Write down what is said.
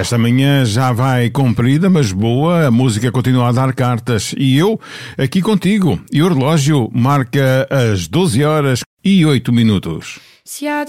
Esta manhã já vai comprida, mas boa. A música continua a dar cartas. E eu, aqui contigo. E o relógio marca as 12 horas e 8 minutos. Se há